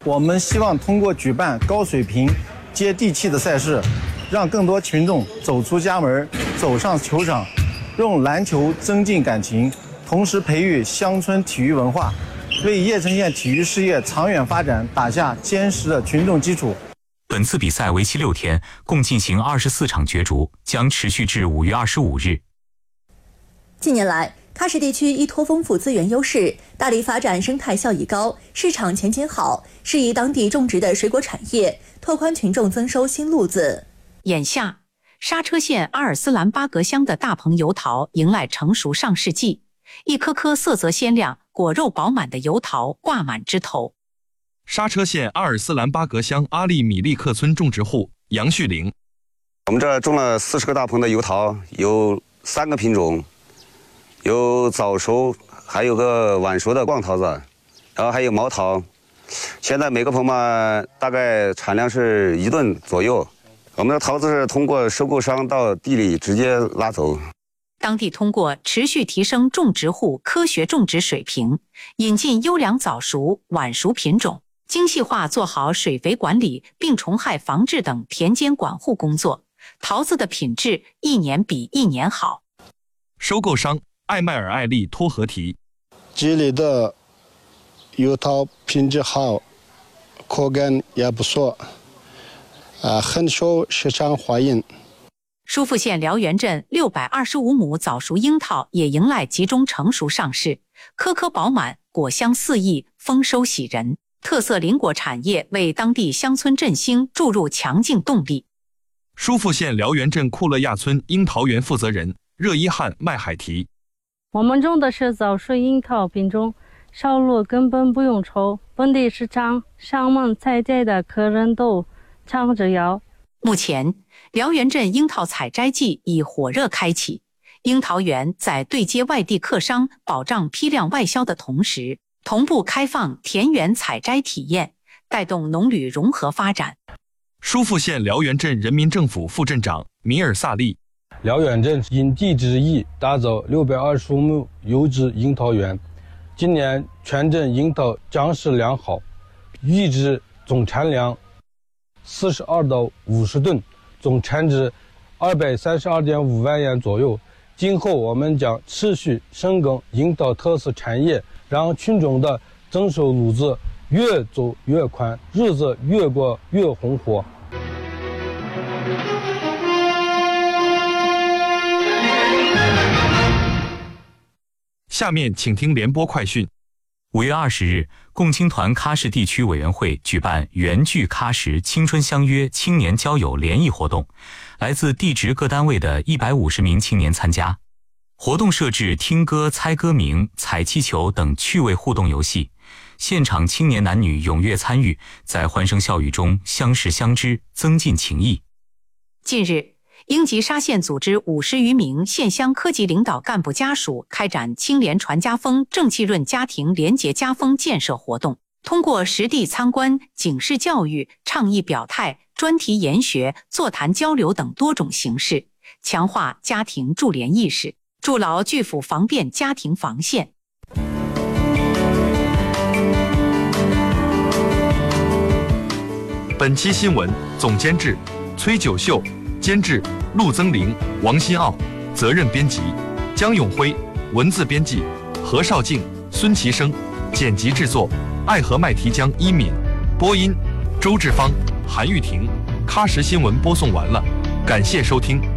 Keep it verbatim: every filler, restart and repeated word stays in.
我们希望通过举办高水平、接地气的赛事，让更多群众走出家门，走上球场，用篮球增进感情，同时培育乡村体育文化，为叶城县体育事业长远发展打下坚实的群众基础。 本次比赛为期六天，共进行二十四场角逐，将持续至五月二十五日。 近年来，喀什地区依托丰富资源优势，大力发展生态效益高、市场前景好，适宜当地种植的水果产业，拓宽群众增收新路子。 眼下，刹车县阿尔斯兰巴格乡的大棚油桃迎来成熟上市季，一颗颗色泽鲜亮、果肉饱满的油桃挂满枝头。 刹车县阿尔斯兰巴格乡阿利米利克村种植户杨旭玲， 我们这种了四十个大棚的油桃，有三个品种。有早熟，还有个晚熟的逛桃子，然后还有毛桃。现在每个棚嘛，大概产量是一吨左右。我们的桃子是通过收购商到地里直接拉走。 当地通过持续提升种植户科学种植水平，引进优良早熟、晚熟品种，精细化做好水肥管理、病虫害防治等田间管护工作，桃子的品质一年比一年好。 收购商艾麦尔艾丽托合提， 这里的油桃品质好，口感也不错，啊，很受市场欢迎。 舒富县辽源镇六百二十五亩早熟樱桃也迎来集中成熟上市，颗颗饱满，果香四溢，丰收喜人。特色林果产业为当地乡村振兴注入强劲动力。 舒富县辽源镇库勒亚村樱桃园负责人热依汉麦海提， 我们种的是早熟樱桃品种，销路根本不用愁，本地市场上门采摘的客人都抢着要。 目前，辽源镇樱桃采摘季已火热开启，樱桃园在对接外地客商、保障批量外销的同时，同步开放田园采摘体验，带动农旅融合发展。 舒富县辽源镇人民政府副镇长米尔萨利， 辽源镇因地制宜打造六百二十五亩优质樱桃园，今年全镇樱桃长势良好，预计总产量四十二到五十吨，总产值二百三十二点五万元左右。今后我们将持续深耕樱桃特色产业，让群众的增收路子越走越宽，日子越过越红火。 下面请听联播快讯。 五月二十日，共青团喀什地区委员会举办原聚喀什青春相约青年交友联谊活动，来自地职各单位的一百五十名青年参加。活动设置听歌、猜歌名、踩气球等趣味互动游戏，现场青年男女踊跃参与，在欢声笑语中相识相知，增进情谊。 近日，英吉沙县组织五十余名县乡科级领导干部家属开展青联传家风、正气润家庭廉洁家风建设活动，通过实地参观、警示教育、倡议表态、专题研学、座谈交流等多种形式，强化家庭助联意识，筑牢拒腐防变家庭防线。 本期新闻总监制崔九秀，监制陆增玲、王新奥，责任编辑江永辉，文字编辑何绍静、孙其生，剪辑制作爱和麦提江一敏，播音周志芳、韩玉婷。喀什新闻播送完了，感谢收听。